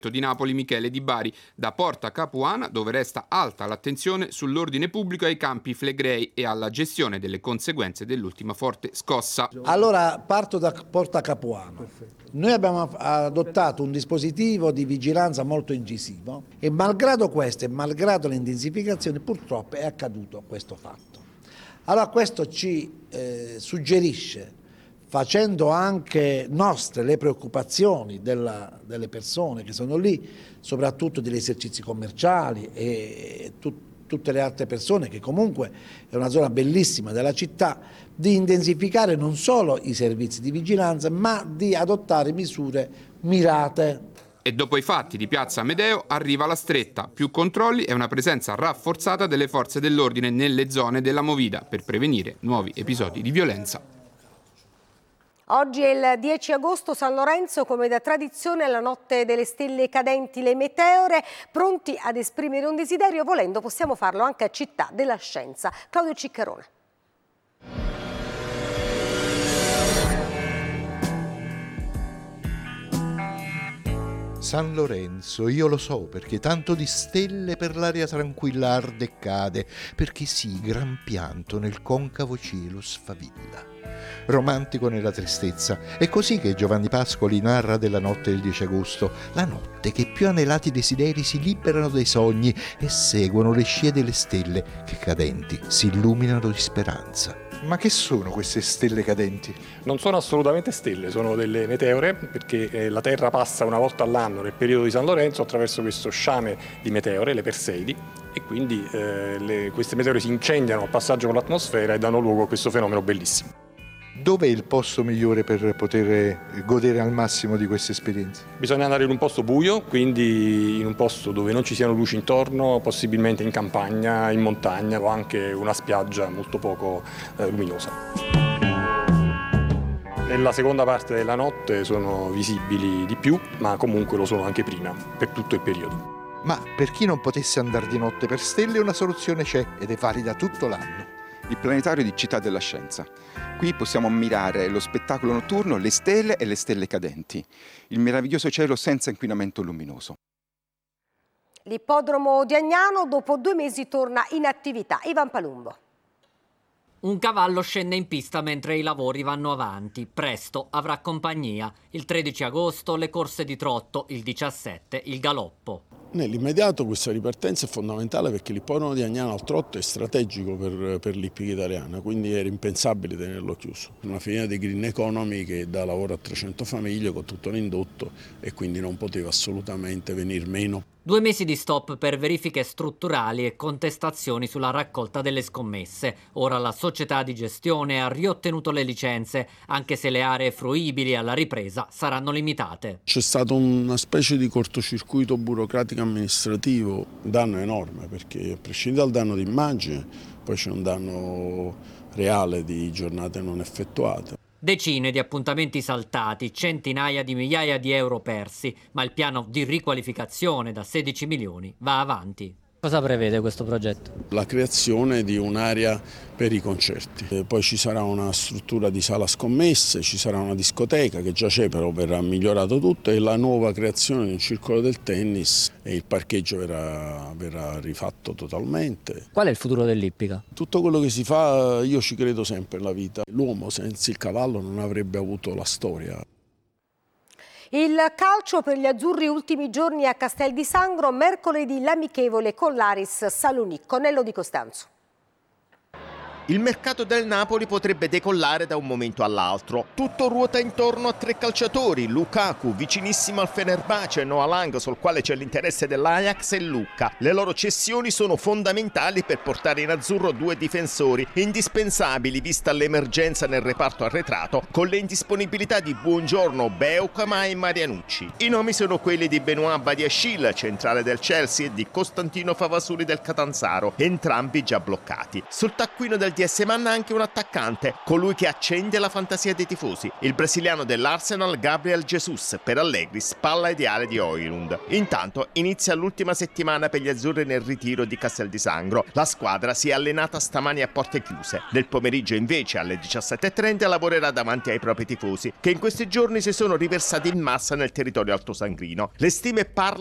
di Napoli Michele Di Bari da Porta Capuana, dove resta alta l'attenzione sull'ordine pubblico ai Campi Flegrei e alla gestione delle conseguenze dell'ultima forte scossa. Allora parto da Porta Capuana. Noi abbiamo adottato un dispositivo di vigilanza molto incisivo e malgrado questo e malgrado le intensificazioni purtroppo è accaduto questo fatto. Allora questo ci suggerisce, facendo anche nostre le preoccupazioni delle persone che sono lì, soprattutto degli esercizi commerciali e tutte le altre persone, che comunque è una zona bellissima della città, di intensificare non solo i servizi di vigilanza, ma di adottare misure mirate. E dopo i fatti di Piazza Amedeo arriva la stretta, più controlli e una presenza rafforzata delle forze dell'ordine nelle zone della Movida per prevenire nuovi episodi di violenza. Oggi è il 10 agosto, San Lorenzo, come da tradizione la notte delle stelle cadenti, le meteore, pronti ad esprimere un desiderio, volendo possiamo farlo anche a Città della Scienza. Claudio Ciccarone. San Lorenzo, io lo so, perché tanto di stelle per l'aria tranquilla arde e cade, perché sì, gran pianto nel concavo cielo sfavilla. Romantico nella tristezza, è così che Giovanni Pascoli narra della notte del 10 agosto, la notte che più anelati desideri si liberano dai sogni e seguono le scie delle stelle che cadenti si illuminano di speranza. Ma che sono queste stelle cadenti? Non sono assolutamente stelle, sono delle meteore, perché la Terra passa una volta all'anno nel periodo di San Lorenzo attraverso questo sciame di meteore, le Perseidi, e quindi queste meteore si incendiano al passaggio con l'atmosfera e danno luogo a questo fenomeno bellissimo. Dov'è il posto migliore per poter godere al massimo di queste esperienze? Bisogna andare in un posto buio, quindi in un posto dove non ci siano luci intorno, possibilmente in campagna, in montagna o anche una spiaggia molto poco luminosa. Nella seconda parte della notte sono visibili di più, ma comunque lo sono anche prima, per tutto il periodo. Ma per chi non potesse andare di notte per stelle, una soluzione c'è ed è valida tutto l'anno. Il planetario di Città della Scienza. Qui possiamo ammirare lo spettacolo notturno, le stelle e le stelle cadenti, il meraviglioso cielo senza inquinamento luminoso. L'ippodromo di Agnano dopo 2 mesi torna in attività. Ivan Palumbo. Un cavallo scende in pista mentre i lavori vanno avanti. Presto avrà compagnia. Il 13 agosto le corse di trotto, il 17 il galoppo. Nell'immediato questa ripartenza è fondamentale perché l'ippodromo di Agnano al trotto è strategico per l'ippica italiana, quindi era impensabile tenerlo chiuso. Una filiera di Green Economy che dà lavoro a 300 famiglie con tutto l'indotto e quindi non poteva assolutamente venir meno. 2 mesi di stop per verifiche strutturali e contestazioni sulla raccolta delle scommesse. Ora la società di gestione ha riottenuto le licenze, anche se le aree fruibili alla ripresa saranno limitate. C'è stato una specie di cortocircuito burocratico amministrativo, danno enorme, perché a prescindere dal danno d'immagine, poi c'è un danno reale di giornate non effettuate. Decine di appuntamenti saltati, centinaia di migliaia di euro persi, ma il piano di riqualificazione da 16 milioni va avanti. Cosa prevede questo progetto? La creazione di un'area per i concerti. Poi ci sarà una struttura di sala scommesse, ci sarà una discoteca che già c'è, però verrà migliorato tutto, e la nuova creazione di un circolo del tennis e il parcheggio verrà rifatto totalmente. Qual è il futuro dell'ippica? Tutto quello che si fa, io ci credo sempre nella vita. L'uomo senza il cavallo non avrebbe avuto la storia. Il calcio per gli azzurri, ultimi giorni a Castel di Sangro, mercoledì l'amichevole con l'Aris Salonicco. Nello Di Costanzo. Il mercato del Napoli potrebbe decollare da un momento all'altro. Tutto ruota intorno a 3 calciatori: Lukaku, vicinissimo al Fenerbahce, Noah Lang, sul quale c'è l'interesse dell'Ajax, e Lucca. Le loro cessioni sono fondamentali per portare in azzurro 2 difensori, indispensabili vista l'emergenza nel reparto arretrato, con le indisponibilità di Buongiorno, Beukama e Marianucci. I nomi sono quelli di Benoît Badiashile, centrale del Chelsea, e di Costantino Favasuli del Catanzaro, entrambi già bloccati. Sul taccuino del l'MTS manna anche un attaccante, colui che accende la fantasia dei tifosi, il brasiliano dell'Arsenal Gabriel Jesus, per Allegri spalla ideale di Højlund. Intanto inizia l'ultima settimana per gli azzurri nel ritiro di Castel di Sangro. La squadra si è allenata stamani a porte chiuse. Nel pomeriggio invece alle 17:30 lavorerà davanti ai propri tifosi, che in questi giorni si sono riversati in massa nel territorio altosangrino. Le stime parlano